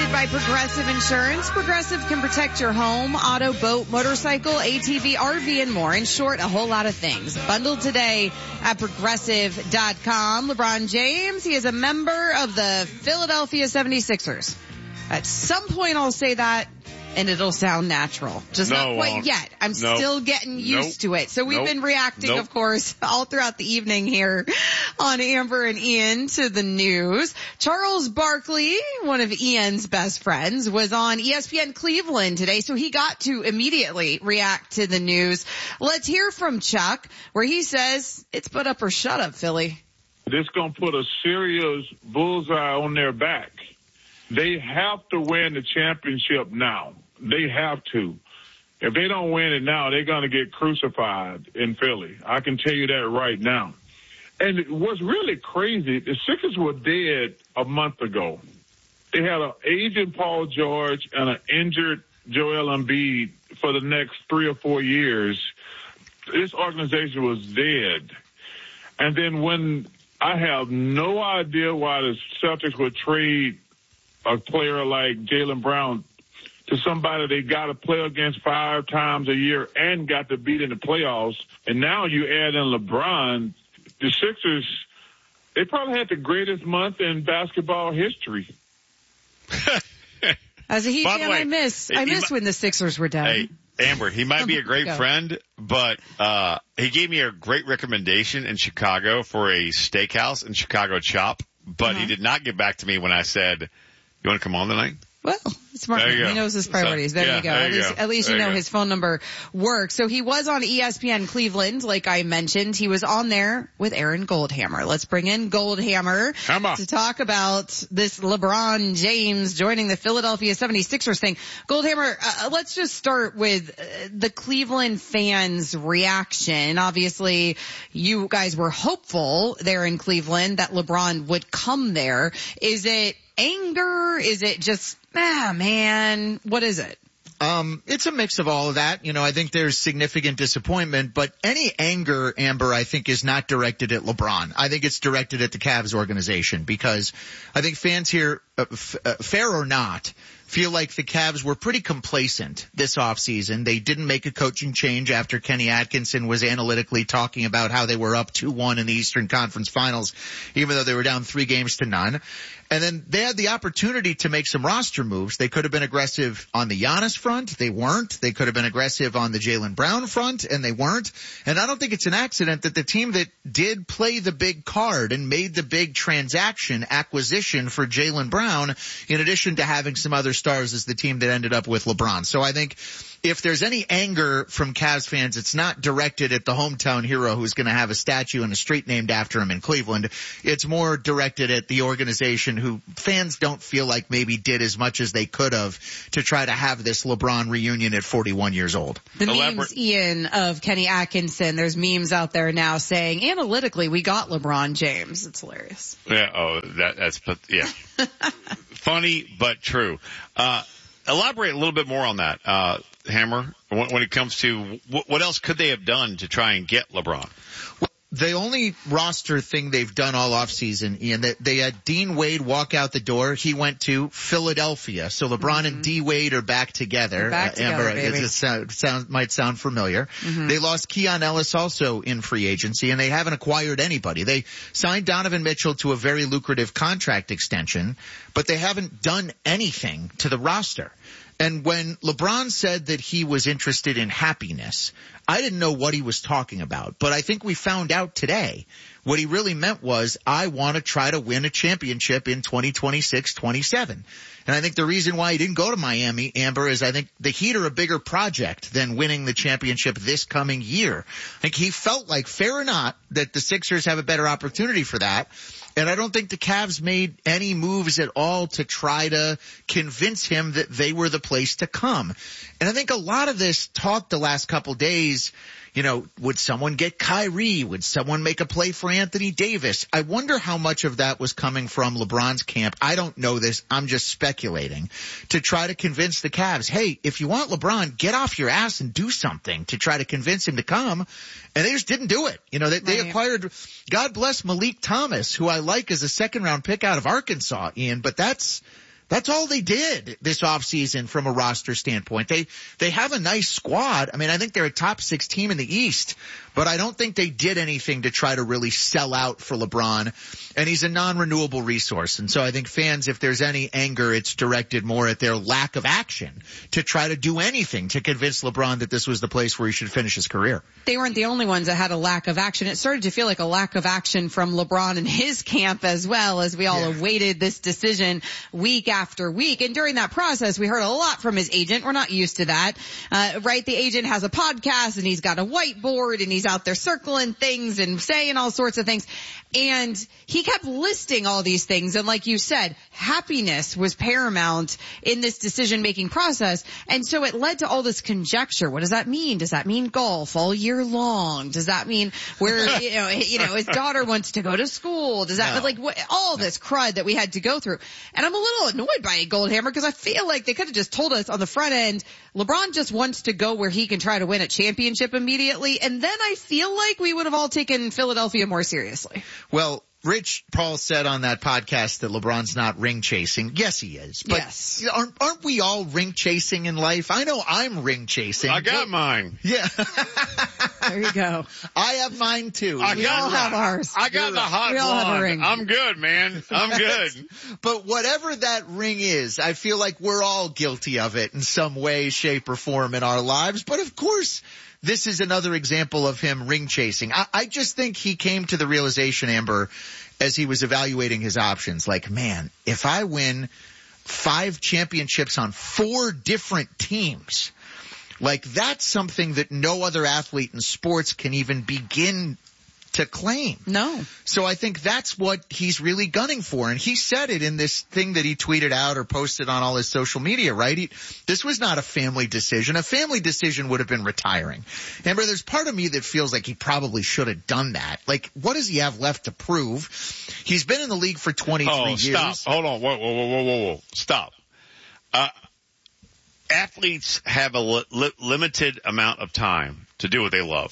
presented by Progressive Insurance. Progressive can protect your home, auto, boat, motorcycle, ATV, RV, and more. In short, a whole lot of things. Bundled today at Progressive.com. LeBron James, he is a member of the Philadelphia 76ers. At some point I'll say that, and it'll sound natural. Just not quite yet. I'm still getting used to it. So we've been reacting, of course, all throughout the evening here on Amber and Ian to the news. Charles Barkley, one of Ian's best friends, was on ESPN Cleveland today, so he got to immediately react to the news. Let's hear from Chuck, where he says it's put up or shut up, Philly. This going to put a serious bullseye on their back. They have to win the championship now. They have to. If they don't win it now, they're going to get crucified in Philly. I can tell you that right now. And what's really crazy, the Sixers were dead a month ago. They had an aging Paul George and an injured Joel Embiid for the next 3 or 4 years. This organization was dead. And then when I have no idea why the Celtics would trade a player like Jaylen Brown to somebody they got to play against 5 times a year and got to beat in the playoffs. And now you add in LeBron. The Sixers, they probably had the greatest month in basketball history. As a Heat fan, I miss when the Sixers were down. Hey, Amber, he might be a great friend, but he gave me a great recommendation in Chicago for a steakhouse in Chicago Chop, but he did not get back to me when I said, you want to come on tonight? Well, smart man. He knows his priorities. There you go. At least you know his phone number works. So he was on ESPN Cleveland, like I mentioned. He was on there with Aaron Goldhammer. Let's bring in Goldhammer to talk about this LeBron James joining the Philadelphia 76ers thing. Goldhammer, let's just start with the Cleveland fans' reaction. Obviously, you guys were hopeful there in Cleveland that LeBron would come there. Is it anger? Is it just, man, what is it? It's a mix of all of that. You know, I think there's significant disappointment, but any anger, Amber, I think is not directed at LeBron. I think it's directed at the Cavs organization because I think fans here, fair or not, feel like the Cavs were pretty complacent this offseason. They didn't make a coaching change after Kenny Atkinson was analytically talking about how they were up 2-1 in the Eastern Conference Finals, even though they were down 3-0. And then they had the opportunity to make some roster moves. They could have been aggressive on the Giannis front. They weren't. They could have been aggressive on the Jaylen Brown front, and they weren't. And I don't think it's an accident that the team that did play the big card and made the big transaction acquisition for Jaylen Brown, in addition to having some other stars, is the team that ended up with LeBron. So I think if there's any anger from Cavs fans, it's not directed at the hometown hero who's going to have a statue and a street named after him in Cleveland. It's more directed at the organization who fans don't feel like maybe did as much as they could have to try to have this LeBron reunion at 41 years old. The memes, Ian, of Kenny Atkinson, there's memes out there now saying, analytically, we got LeBron James. It's hilarious. Yeah, that's funny, but true. Elaborate a little bit more on that, Hammer, when it comes to what else could they have done to try and get LeBron? Well, the only roster thing they've done all offseason, Ian, that they had Dean Wade walk out the door. He went to Philadelphia. So LeBron and D Wade are back together. Amber, it might sound familiar. They lost Keon Ellis also in free agency, and they haven't acquired anybody. They signed Donovan Mitchell to a very lucrative contract extension, but they haven't done anything to the roster. And when LeBron said that he was interested in happiness, I didn't know what he was talking about. But I think we found out today what he really meant was, I want to try to win a championship in 2026-27. And I think the reason why he didn't go to Miami, Amber, is I think the Heat are a bigger project than winning the championship this coming year. I think he felt like, fair or not, that the Sixers have a better opportunity for that. And I don't think the Cavs made any moves at all to try to convince him that they were the place to come. And I think a lot of this talk the last couple days, you know, would someone get Kyrie? Would someone make a play for Anthony Davis? I wonder how much of that was coming from LeBron's camp. I don't know this. I'm just speculating, to try to convince the Cavs, hey, if you want LeBron, get off your ass and do something to try to convince him to come. And they just didn't do it. You know, they acquired, God bless Malik Thomas, who I like as a second-round pick out of Arkansas, Ian, but that's That's all they did this offseason from a roster standpoint. They have a nice squad. I mean, I think they're a top 6 team in the East, but I don't think they did anything to try to really sell out for LeBron. And he's a non-renewable resource. And so I think fans, if there's any anger, it's directed more at their lack of action to try to do anything to convince LeBron that this was the place where he should finish his career. They weren't the only ones that had a lack of action. It started to feel like a lack of action from LeBron and his camp as well, as we all awaited this decision week after week. And during that process, we heard a lot from his agent. We're not used to that. Right? The agent has a podcast and he's got a whiteboard and he's out there circling things and saying all sorts of things. And he kept listing all these things. And like you said, happiness was paramount in this decision-making process. And so it led to all this conjecture. What does that mean? Does that mean golf all year long? Does that mean where, you know, his daughter wants to go to school? Does that, all this crud that we had to go through. And I'm a little annoyed by Goldhammer because I feel like they could have just told us on the front end, LeBron just wants to go where he can try to win a championship immediately. And then I feel like we would have all taken Philadelphia more seriously. Well, Rich Paul said on that podcast that LeBron's not ring chasing. Yes, he is. But yes. Aren't we all ring chasing in life? I know I'm ring chasing. I got mine. Yeah. There you go. I have mine too. We all have ours. I got the hot We all have a blonde. ring. I'm good, man. I'm good. But whatever that ring is, I feel like we're all guilty of it in some way, shape, or form in our lives. But of course, this is another example of him ring chasing. I just think he came to the realization, Amber, as he was evaluating his options, like, man, if I win 5 championships on 4 different teams, like that's something that no other athlete in sports can even begin to claim. No. So I think that's what he's really gunning for. And he said it in this thing that he tweeted out or posted on all his social media, right? This was not a family decision. A family decision would have been retiring. Amber, there's part of me that feels like he probably should have done that. Like, what does he have left to prove? He's been in the league for 23 years. Stop. Hold on. Whoa. Stop. Athletes have a limited amount of time to do what they love.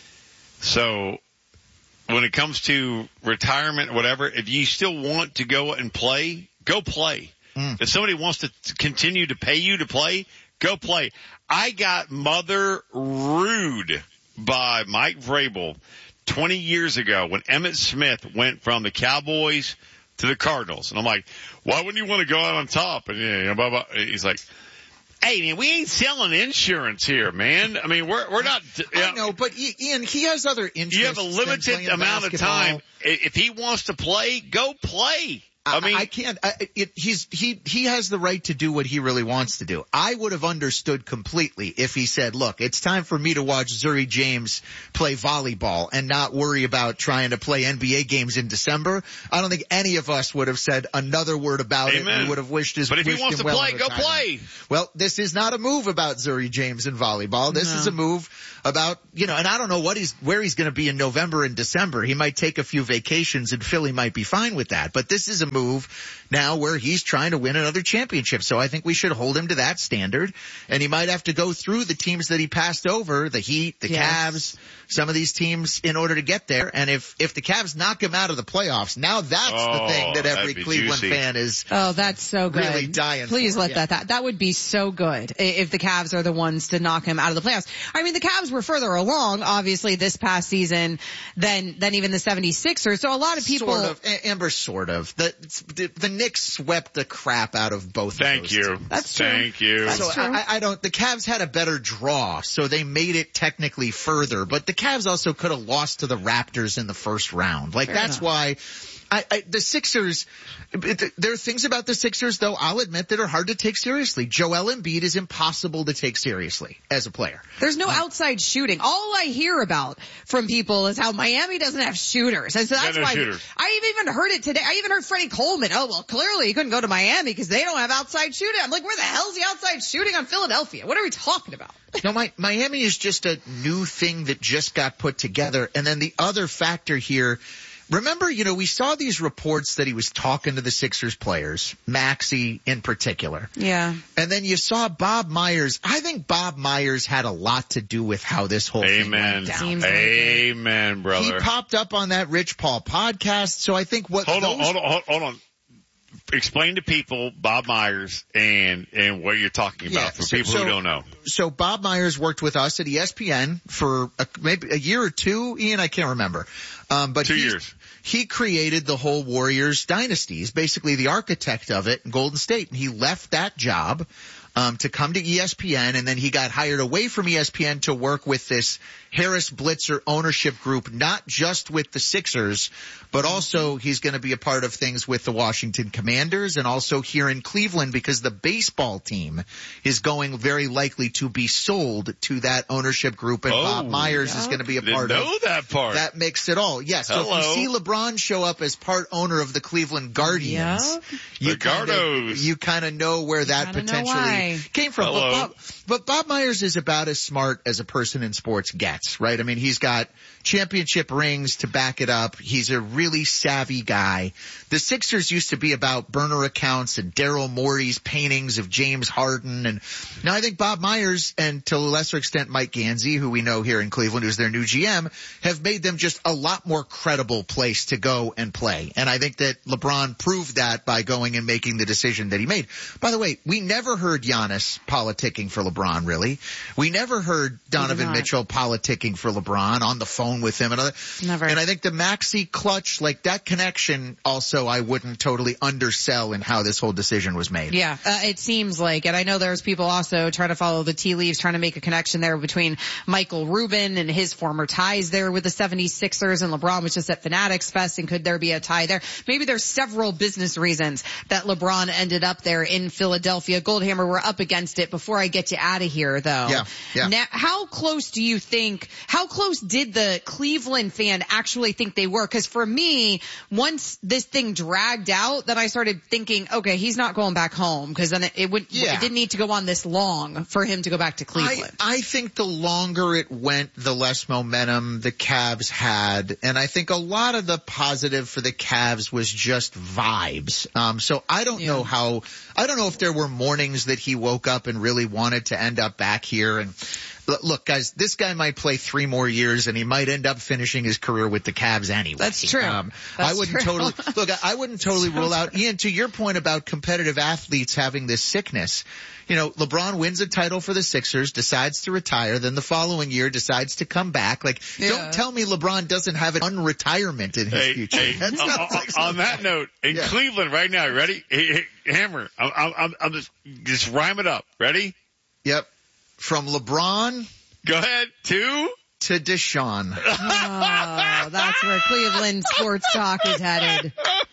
So when it comes to retirement, whatever, if you still want to go and play, go play. If somebody wants to continue to pay you to play, go play. I got mother rude by Mike Vrabel 20 years ago when Emmitt Smith went from the Cowboys to the Cardinals. And I'm like, why wouldn't you want to go out on top? And blah, blah. He's like, hey, man, we ain't selling insurance here, man. I mean, we're not. I know, but Ian, he has other interests. You have a limited amount of time. If he wants to play, go play. I mean, I can't. He has the right to do what he really wants to do. I would have understood completely if he said, "Look, it's time for me to watch Zuri James play volleyball and not worry about trying to play NBA games in December." I don't think any of us would have said another word about it. We would have wished his. But if he wants to play, go play. Well, this is not a move about Zuri James and volleyball. This is a move about, and I don't know where he's going to be in November and December. He might take a few vacations and Philly might be fine with that. But this is a move now where he's trying to win another championship. So I think we should hold him to that standard. And he might have to go through the teams that he passed over, the Heat, the Cavs, some of these teams in order to get there. And if the Cavs knock him out of the playoffs, now that's the thing that every Cleveland fan is that's so good. Really dying Please for. let that would be so good if the Cavs are the ones to knock him out of the playoffs. I mean, the Cavs were further along, obviously, this past season than even the 76ers. So a lot of people. Sort of. Amber, sort of. The Knicks swept the crap out of both of those Thank you. teams. That's true. Thank you. That's true. I don't, the Cavs had a better draw, so they made it technically further, but the Cavs also could have lost to the Raptors in the first round. Like, that's why the Sixers, there are things about the Sixers, though, I'll admit, that are hard to take seriously. Joel Embiid is impossible to take seriously as a player. There's no outside shooting. All I hear about from people is how Miami doesn't have shooters. And so that's why I even heard it today. I even heard Freddie Coleman. Oh, well, clearly he couldn't go to Miami because they don't have outside shooting. I'm like, where the hell's the outside shooting on Philadelphia? What are we talking about? No, Miami is just a new thing that just got put together. And then the other factor here, remember, we saw these reports that he was talking to the Sixers players, Maxey in particular. Yeah. And then you saw Bob Myers. I think Bob Myers had a lot to do with how this whole thing went down. Amen, brother. He popped up on that Rich Paul podcast. So I think Hold on. explain to people Bob Myers and what you're talking about for people who don't know. So Bob Myers worked with us at ESPN for maybe a year or two, Ian, I can't remember. But 2 years. He created the whole Warriors dynasty. He's basically the architect of it in Golden State. And he left that job to come to ESPN, and then he got hired away from ESPN to work with this Harris Blitzer ownership group, not just with the Sixers, but also he's going to be a part of things with the Washington Commanders and also here in Cleveland, because the baseball team is going very likely to be sold to that ownership group, and Bob Myers is going to be a part of that part. That makes it all. Yes. So if you see LeBron show up as part owner of the Cleveland Guardians, you kind of know where that potentially came from. But Bob Myers is about as smart as a person in sports gets, right? I mean, he's got championship rings to back it up. He's a really savvy guy. The Sixers used to be about burner accounts and Daryl Morey's paintings of James Harden. And now I think Bob Myers and to a lesser extent Mike Gansey, who we know here in Cleveland, who's their new GM, have made them just a lot more credible place to go and play. And I think that LeBron proved that by going and making the decision that he made. By the way, we never heard Giannis politicking for LeBron, really. We never heard Donovan Mitchell politicking for LeBron on the phone with him. Never. And I think the Maxey clutch, like that connection also I wouldn't totally undersell in how this whole decision was made. Yeah, it seems like, and I know there's people also trying to follow the tea leaves, trying to make a connection there between Michael Rubin and his former ties there with the 76ers, and LeBron was just at Fanatics Fest, and could there be a tie there? Maybe there's several business reasons that LeBron ended up there in Philadelphia. Goldhammer, we're up against it. Before I get you out of here, though. Yeah. Now, how close did the Cleveland fan actually think they were? Because for me, once this thing dragged out, then I started thinking, okay, he's not going back home, because then it didn't need to go on this long for him to go back to Cleveland. I think the longer it went, the less momentum the Cavs had, and I think a lot of the positive for the Cavs was just vibes. So I don't know if there were mornings that he woke up and really wanted to end up back here. And look, guys, this guy might play 3 more years, and he might end up finishing his career with the Cavs anyway. That's true. I wouldn't totally rule out, Ian, to your point about competitive athletes having this sickness. You know, LeBron wins a title for the Sixers, decides to retire, then the following year decides to come back. Don't tell me LeBron doesn't have an unretirement in his future. On that note, in Cleveland right now, ready? Hey, Hammer, I'll just rhyme it up. Ready? Yep. From LeBron. Go ahead. To Deshaun. Oh, that's where Cleveland sports talk is headed.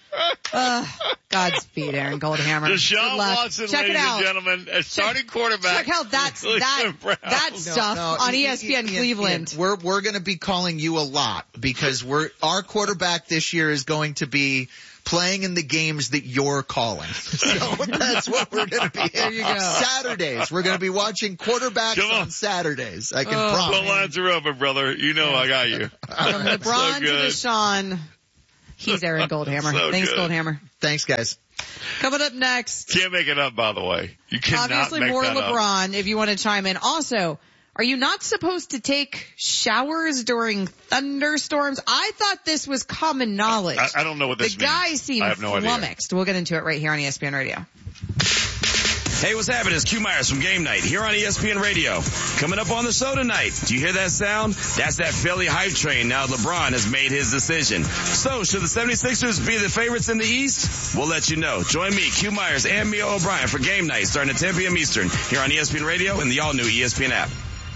Godspeed, Aaron Goldhammer. Deshaun Watson, ladies and gentlemen, as starting quarterback. Check out that stuff on ESPN Cleveland. Ian, we're going to be calling you a lot, because our quarterback this year is going to be playing in the games that you're calling. So that's what we're going to be. There you go. Saturdays. We're going to be watching quarterbacks on Saturdays. I can promise. The lines are open, brother. You know I got you. From LeBron to Deshaun, he's Aaron Goldhammer. Thanks, Goldhammer. Thanks, guys. Coming up next. Can't make it up, by the way. You cannot obviously make more that LeBron up. If you want to chime in. Also, are you not supposed to take showers during thunderstorms? I thought this was common knowledge. I don't know what this means. The guy seemed flummoxed. We'll get into it right here on ESPN Radio. Hey, what's happening? It's Q Myers from Game Night here on ESPN Radio. Coming up on the show tonight. Do you hear that sound? That's that Philly hype train now LeBron has made his decision. So, should the 76ers be the favorites in the East? We'll let you know. Join me, Q Myers, and Mia O'Brien for Game Night starting at 10 p.m. Eastern here on ESPN Radio and the all-new ESPN app.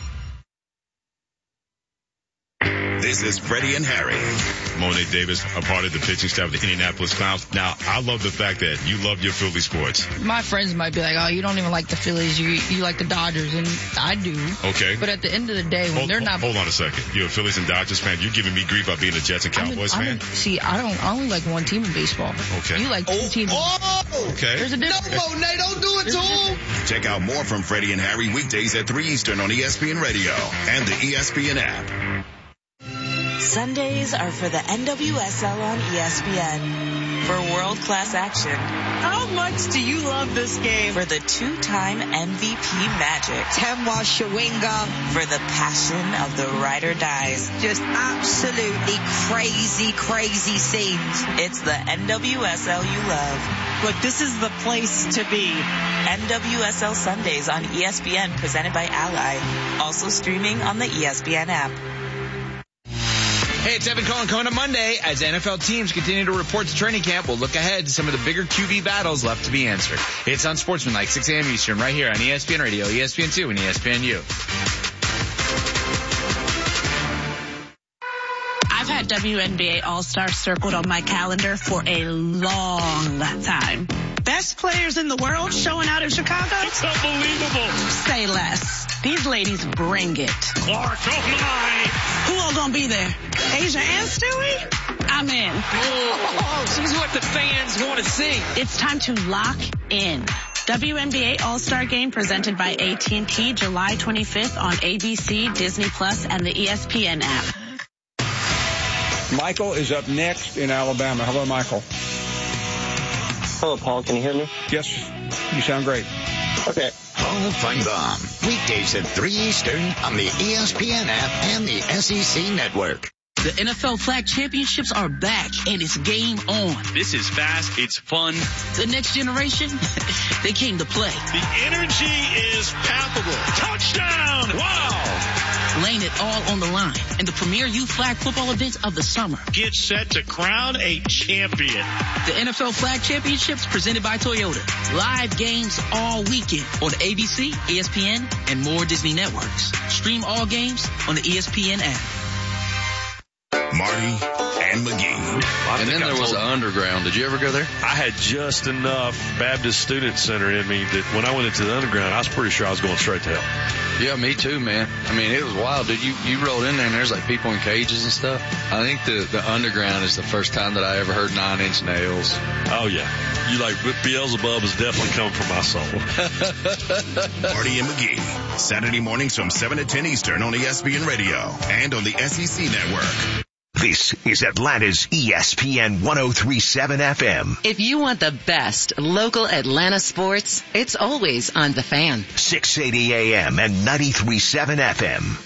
This is Freddie and Harry. Monet Davis, a part of the pitching staff of the Indianapolis Clowns. Now, I love the fact that you love your Philly sports. My friends might be like, oh, you don't even like the Phillies. You like the Dodgers. And I do. Okay. But at the end of the day, when they're not... Hold on a second. You're a Phillies and Dodgers fan. You're giving me grief about being a Jets and Cowboys fan? I only like one team in baseball. Okay. You like two teams. Okay. There's a difference. No, Monet, don't do it to him. Check out more from Freddie and Harry weekdays at 3 Eastern on ESPN Radio and the ESPN app. Sundays are for the NWSL on ESPN. For world-class action. How much do you love this game? For the two-time MVP Magic. Temwa Shawinga. For the passion of the ride or dies. Just absolutely crazy, crazy scenes. It's the NWSL you love. Look, this is the place to be. NWSL Sundays on ESPN, presented by Ally. Also streaming on the ESPN app. Hey, it's Evan Cohen. Coming up Monday, as NFL teams continue to report to training camp, we'll look ahead to some of the bigger QB battles left to be answered. It's Unsportsmanlike, 6 a.m. Eastern, right here on ESPN Radio, ESPN2, and ESPNU. I've had WNBA All-Star circled on my calendar for a long time. Best players in the world showing out in Chicago? It's unbelievable. Say less. These ladies bring it. Clark, oh my. Who all gonna be there? Asia and Stewie? I'm in. Oh, she's what the fans want to see. It's time to lock in. WNBA All-Star Game presented by AT&T, July 25th on ABC, Disney Plus, and the ESPN app. Michael is up next in Alabama. Hello, Michael. Hello, Paul. Can you hear me? Yes, you sound great. Okay. Paul Feinbaum, weekdays at 3 Eastern on the ESPN app and the SEC network. The NFL Flag Championships are back, and it's game on. This is fast. It's fun. The next generation, they came to play. The energy is palpable. Touchdown! Wow! Laying it all on the line in the premier youth flag football event of the summer. Get set to crown a champion. The NFL Flag Championships presented by Toyota. Live games all weekend on ABC, ESPN, and more Disney networks. Stream all games on the ESPN app. Marty and McGee. And then there was the Underground. Did you ever go there? I had just enough Baptist Student Center in me that when I went into the Underground, I was pretty sure I was going straight to hell. Yeah, me too, man. I mean, it was wild, dude. You rolled in there and there's like people in cages and stuff. I think the Underground is the first time that I ever heard 9 Inch Nails. Oh yeah. You like Beelzebub is definitely coming from my soul. Marty and McGee. Saturday mornings from 7 to 10 Eastern on ESPN Radio and on the SEC network. This is Atlanta's ESPN 103.7 FM. If you want the best local Atlanta sports, it's always on The Fan. 680 AM and 93.7 FM.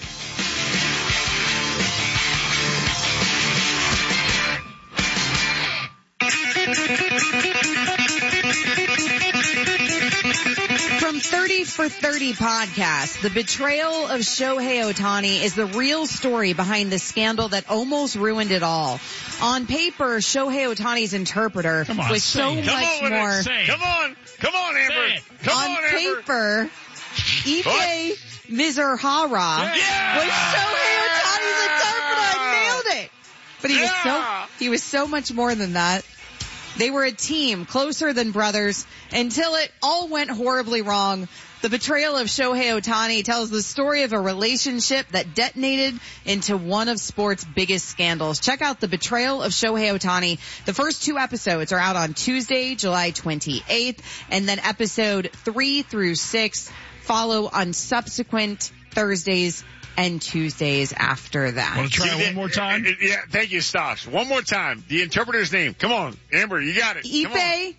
From 30 for 30 podcast, the betrayal of Shohei Ohtani is the real story behind the scandal that almost ruined it all. On paper, Shohei Ohtani's interpreter was so much more. Come on, Amber. Come on, Amber. Paper, Ife Mizurhara was Shohei Ohtani's interpreter. I nailed it. But he was so much more than that. They were a team, closer than brothers, until it all went horribly wrong. The betrayal of Shohei Ohtani tells the story of a relationship that detonated into one of sports' biggest scandals. Check out The Betrayal of Shohei Ohtani. The first 2 episodes are out on Tuesday, July 28th, and then episode 3 through 6 follow on subsequent Thursdays and Tuesdays after that. Want to try it one more time? Yeah, thank you, Stocks. One more time. The interpreter's name. Come on, Amber, you got it. Ipe.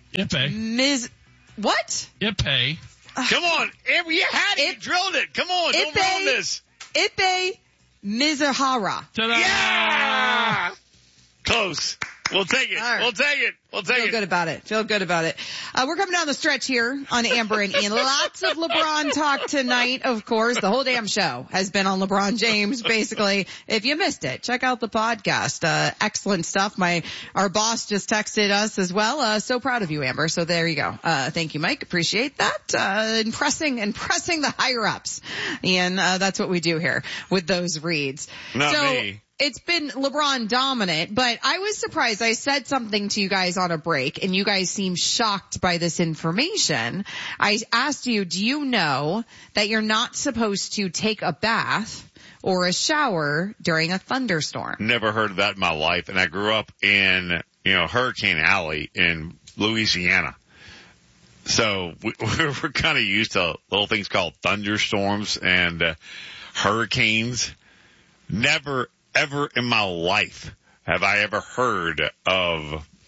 What? Ipe. Come on, Amber, you had it. You drilled it. Come on, don't ruin this. Ipe Mizurhara. Ta-da! Yeah! Close. We'll take it. Right. We'll take it. Feel good about it. We're coming down the stretch here on Amber and Ian. Lots of LeBron talk tonight, of course. The whole damn show has been on LeBron James, basically. If you missed it, check out the podcast. Excellent stuff. Our boss just texted us as well. So proud of you, Amber. So there you go. Thank you, Mike. Appreciate that. Impressing the higher ups. Ian, that's what we do here with those reads. Not me. It's been LeBron dominant, but I was surprised. I said something to you guys on a break, and you guys seemed shocked by this information. I asked you, do you know that you're not supposed to take a bath or a shower during a thunderstorm? Never heard of that in my life, and I grew up in, Hurricane Alley in Louisiana. So we're kind of used to little things called thunderstorms and hurricanes. Never, ever in my life have I ever heard of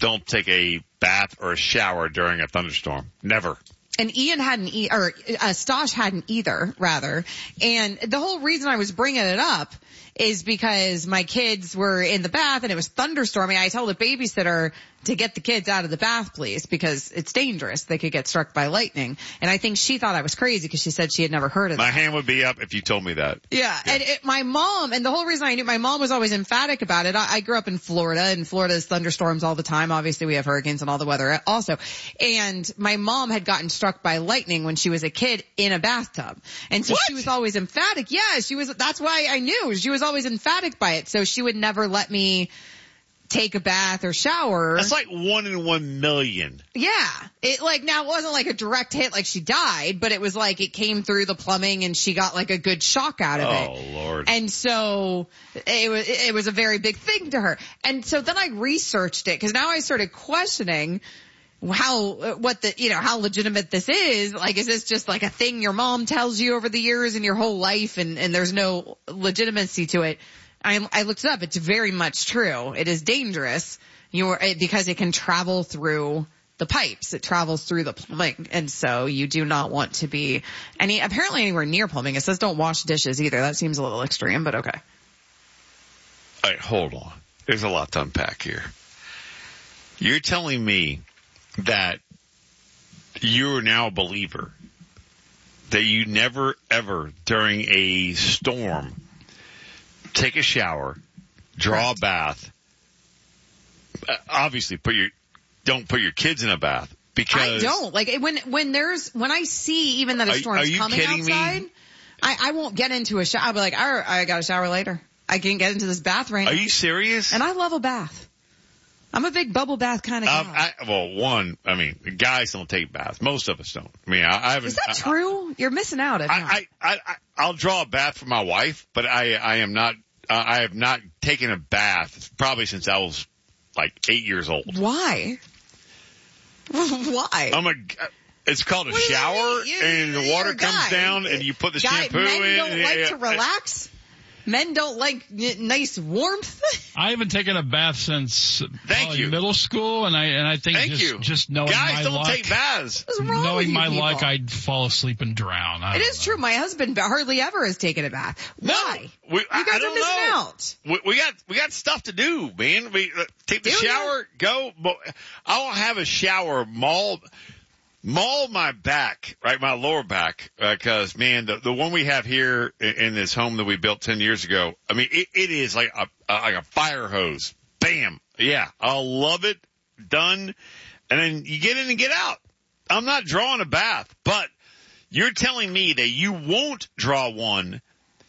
don't take a bath or a shower during a thunderstorm. Never. And Ian hadn't, Stosh hadn't either, rather. And the whole reason I was bringing it up is because my kids were in the bath and it was thunderstorming. I told the babysitter to get the kids out of the bath, please, because it's dangerous. They could get struck by lightning. And I think she thought I was crazy because she said she had never heard of that. My hand would be up if you told me that. Yeah. And my mom, and the whole reason I knew, my mom was always emphatic about it. I grew up in Florida, and Florida's thunderstorms all the time. Obviously we have hurricanes and all the weather also. And my mom had gotten struck by lightning when she was a kid in a bathtub. And so she was always emphatic. Yeah, that's why I knew. She was always emphatic by it. So she would never let me take a bath or shower. That's like 1 in 1 million. Yeah. It wasn't like a direct hit like she died, but it was like it came through the plumbing and she got like a good shock out of it. Oh, Lord. And so it was a very big thing to her. And so then I researched it because now I started questioning how legitimate this is. Like, is this just like a thing your mom tells you over the years and your whole life and there's no legitimacy to it? I looked it up. It's very much true. It is dangerous because it can travel through the pipes. It travels through the plumbing. And so you do not want to be apparently anywhere near plumbing. It says don't wash dishes either. That seems a little extreme, but okay. All right, hold on. There's a lot to unpack here. You're telling me that you're now a believer that you never ever during a storm take a shower, draw a bath. Obviously, don't put your kids in a bath because I don't like when I see even that a storm's coming outside. I won't get into a shower. I'll be like, I got a shower later. I can't get into this bath right now. Are you serious? And I love a bath. I'm a big bubble bath kind of guy. Guys don't take baths. Most of us don't. I haven't. Is that true? You're missing out. I'll draw a bath for my wife, but I am not. I have not taken a bath probably since I was like 8 years old. Why? Why? It's called a shower, and the water comes down, and you put the shampoo in. Men don't like to relax. Men don't like nice warmth. I haven't taken a bath since middle school, and I think just knowing guys my don't luck, take baths. Knowing my luck, I'd fall asleep and drown. It is true. My husband hardly ever has taken a bath. Why? You guys are missing out. We got stuff to do, man. We take the shower, go. I'll have a shower maul my back, right, my lower back, because man, the one we have here in this home that we built 10 years ago, it is like a fire hose. Bam. Yeah. I'll love it. Done. And then you get in and get out. I'm not drawing a bath, but you're telling me that you won't draw one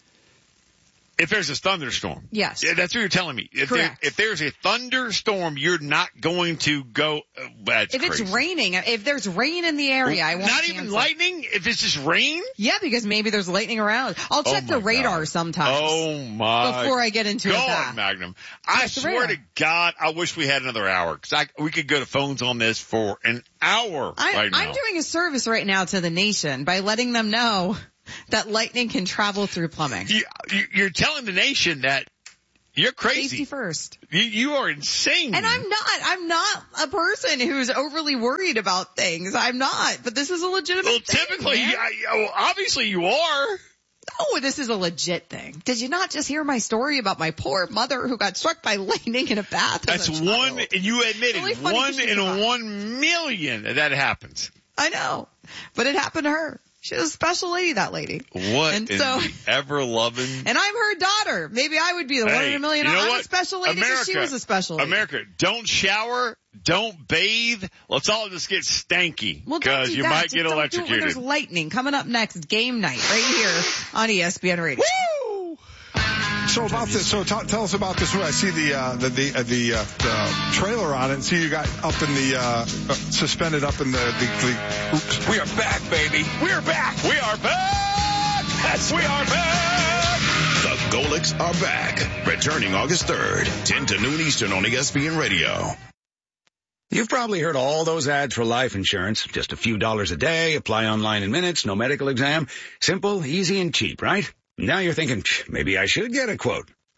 if there's a thunderstorm. Yes. Yeah, that's what you're telling me. Correct. If there's a thunderstorm, you're not going to go. That's if crazy. It's raining, if there's rain in the area, I won't Not even lightning? If it's just rain? Yeah, because maybe there's lightning around. I'll check the radar sometimes. Oh my. Before I get into a bath. Magnum. I swear to God, I wish we had another hour because we could go to phones on this for an hour right now. I'm doing a service right now to the nation by letting them know that lightning can travel through plumbing. You're telling the nation that you're crazy. Safety first. You are insane. And I'm not a person who's overly worried about things. I'm not. But this is a legitimate thing. Well, typically, obviously you are. No, this is a legit thing. Did you not just hear my story about my poor mother who got struck by lightning in a bath? That's one, and you admitted, 1 in 1 million that happens. I know. But it happened to her. She was a special lady, that lady. What? And so, ever loving. And I'm her daughter. Maybe I would be the 1 in a million. You know I'm a special lady because she was a special lady. America, don't shower, don't bathe. Let's all just get stanky because you might get electrocuted. Do it when there's lightning. Coming up next, game night right here on ESPN Radio. Woo! So about this, tell us about this. I see the trailer on it. And see you got up in the suspended up in the. Oops. We are back, baby. We are back. We are back. Yes, we are back. The Golics are back. Returning August 3rd, 10 to noon Eastern on ESPN Radio. You've probably heard all those ads for life insurance. Just a few dollars a day, apply online in minutes, no medical exam. Simple, easy, and cheap, right? Now you're thinking, maybe I should get a quote.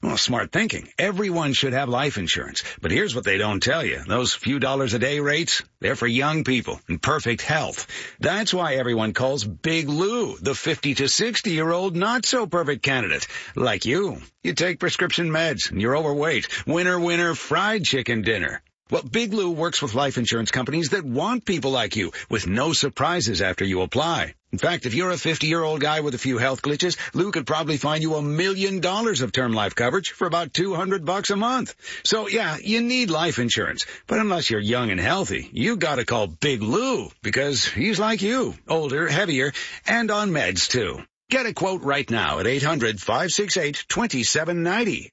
Well, smart thinking. Everyone should have life insurance. But here's what they don't tell you. Those few dollars a day rates, they're for young people in perfect health. That's why everyone calls Big Lou the 50 to 60-year-old not-so-perfect candidate. Like you. You take prescription meds and you're overweight. Winner, fried chicken dinner. Well, Big Lou works with life insurance companies that want people like you with no surprises after you apply. In fact, if you're a 50-year-old guy with a few health glitches, Lou could probably find you $1 million of term life coverage for about $200 a month. So yeah, you need life insurance. But unless you're young and healthy, you gotta call Big Lou because he's like you, older, heavier, and on meds too. Get a quote right now at 800-568-2790,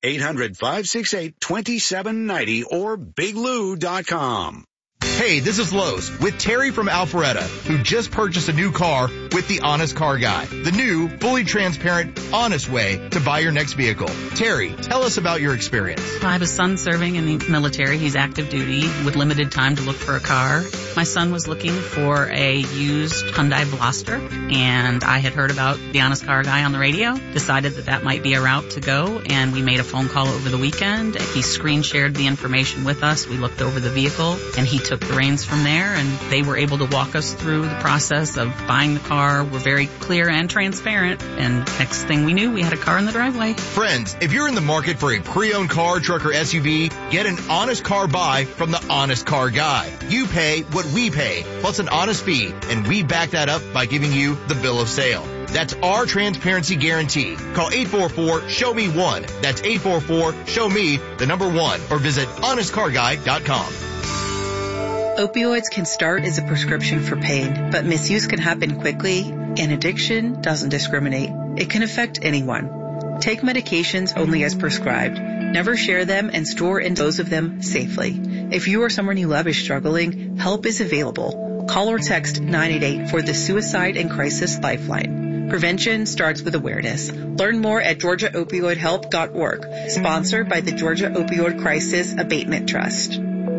800-568-2790, or biglou.com. Hey, this is Lowe's with Terry from Alpharetta, who just purchased a new car with the Honest Car Guy, the new, fully transparent, honest way to buy your next vehicle. Terry, tell us about your experience. I have a son serving in the military. He's active duty with limited time to look for a car. My son was looking for a used Hyundai Blaster, and I had heard about the Honest Car Guy on the radio, decided that might be a route to go, and we made a phone call over the weekend. He screen shared the information with us. We looked over the vehicle, and he took the reins from there, and they were able to walk us through the process of buying the car. We're very clear and transparent, and next thing we knew, we had a car in the driveway. Friends, if you're in the market for a pre-owned car, truck, or SUV, get an honest car buy from the Honest Car Guy. You pay what we pay, plus an honest fee, and we back that up by giving you the bill of sale. That's our transparency guarantee. Call 844-SHOW-ME-1. That's 844-SHOW-ME-1, or visit honestcarguy.com. Opioids can start as a prescription for pain, but misuse can happen quickly, and addiction doesn't discriminate. It can affect anyone. Take medications only as prescribed. Never share them and store and dispose of them safely. If you or someone you love is struggling, help is available. Call or text 988 for the Suicide and Crisis Lifeline. Prevention starts with awareness. Learn more at GeorgiaOpioidHelp.org. Sponsored by the Georgia Opioid Crisis Abatement Trust.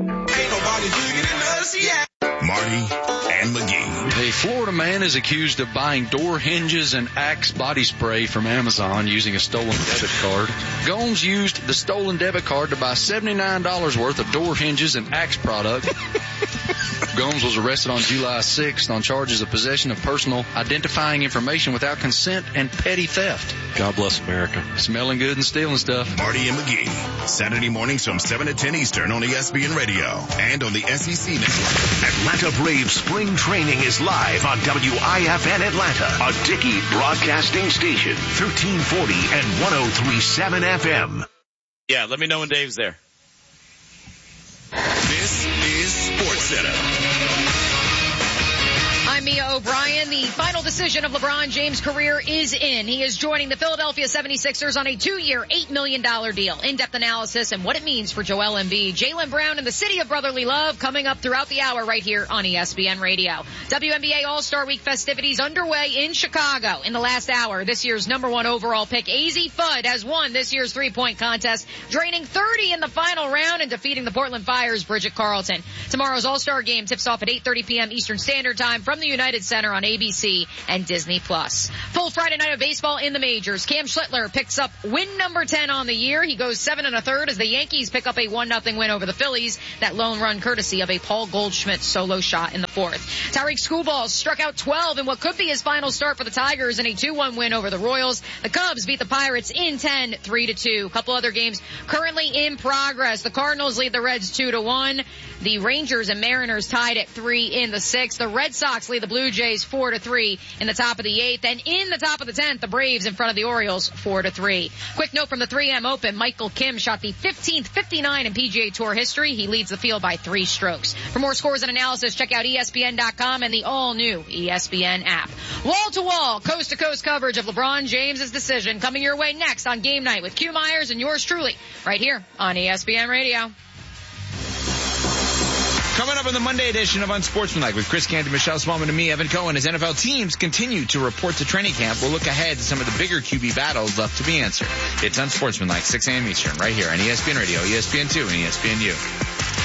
Marty and McGee. A Florida man is accused of buying door hinges and Axe body spray from Amazon using a stolen debit card. Gomes used the stolen debit card to buy $79 worth of door hinges and Axe product. Gomes was arrested on July 6th on charges of possession of personal identifying information without consent and petty theft. God bless America. Smelling good and stealing stuff. Marty and McGee. Saturday mornings from 7 to 10 Eastern on ESPN Radio and on the SEC Network. Atlanta Braves spring training is live on WIFN Atlanta, a Dickey broadcasting station, 1340 and 103.7 FM. Yeah, let me know when Dave's there. This is Sports Center. I'm Mia O'Brien. The final decision of LeBron James' career is in. He is joining the Philadelphia 76ers on a 2-year, $8 million deal. In-depth analysis and what it means for Joel Embiid, Jaylen Brown, and the city of brotherly love coming up throughout the hour right here on ESPN Radio. WNBA All-Star Week festivities underway in Chicago. In the last hour, this year's #1 overall pick, AZ Fudd, has won this year's three-point contest, draining 30 in the final round and defeating the Portland Fire's Bridget Carlton. Tomorrow's All-Star game tips off at 8:30 p.m. Eastern Standard Time from the United Center on ABC and Disney+. Full Friday night of baseball in the majors. Cam Schlittler picks up win number 10 on the year. He goes 7 1/3 as the Yankees pick up a 1-0 win over the Phillies. That lone run courtesy of a Paul Goldschmidt solo shot in the fourth. Tyreek Schoolball struck out 12 in what could be his final start for the Tigers in a 2-1 win over the Royals. The Cubs beat the Pirates in 10, 3-2. A couple other games currently in progress. The Cardinals lead the Reds 2-1. The Rangers and Mariners tied at 3 in the 6th. The Red Sox lead the Blue Jays 4-3 in the top of the 8th. And in the top of the 10th, the Braves in front of the Orioles 4-3. Quick note from the 3M Open. Michael Kim shot the 15th 59 in PGA Tour history. He leads the field by 3 strokes. For more scores and analysis, check out ESPN.com and the all-new ESPN app. Wall-to-wall, coast-to-coast coverage of LeBron James' decision coming your way next on Game Night with Q Myers and yours truly right here on ESPN Radio. Coming up on the Monday edition of Unsportsmanlike with Chris Canty, Michelle Smallman, and me, Evan Cohen, as NFL teams continue to report to training camp, we'll look ahead to some of the bigger QB battles left to be answered. It's Unsportsmanlike, 6 a.m. Eastern, right here on ESPN Radio, ESPN2, and ESPNU.